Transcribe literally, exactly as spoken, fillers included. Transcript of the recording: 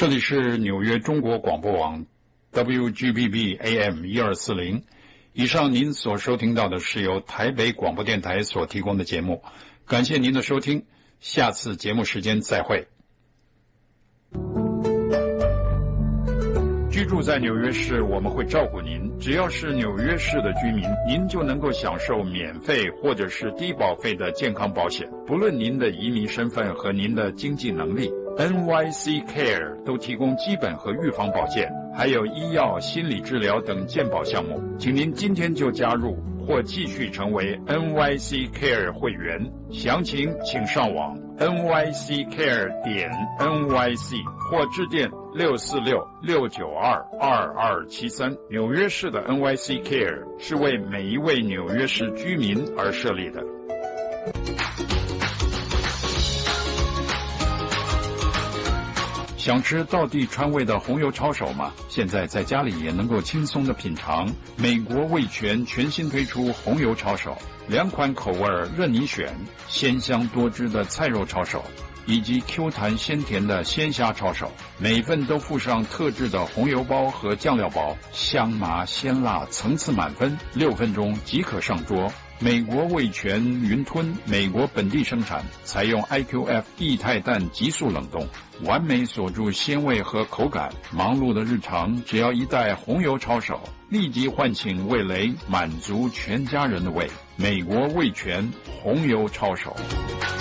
这里是纽约中国广播网 W G B B A M 一二四零。以上您所收听到的是由台北广播电台所提供的节目，感谢您的收听，下次节目时间再会。居住在纽约市，我们会照顾您。只要是纽约市的居民，您就能够享受免费或者是低保费的健康保险，不论您的移民身份和您的经济能力。N Y C Care 都提供基本和预防保健，还有医药、心理治疗等健保项目。请您今天就加入或继续成为 N Y C Care 会员。详情请上网 N Y C Care 点 N Y C 或致电六四六六九二二二七三。纽约市的 N Y C Care 是为每一位纽约市居民而设立的。想吃道地川味的红油抄手吗？现在在家里也能够轻松的品尝。美国味全全新推出红油抄手，两款口味任你选，鲜香多汁的菜肉抄手以及 Q 弹鲜甜的鲜虾抄手，每份都附上特制的红油包和酱料包，香麻鲜辣层次满分，六分钟即可上桌。美国味全云吞，美国本地生产，采用 I Q F 液态氮急速冷冻，完美锁住鲜味和口感。忙碌的日常，只要一袋红油抄手，立即唤醒味蕾，满足全家人的胃。美国味全红油抄手。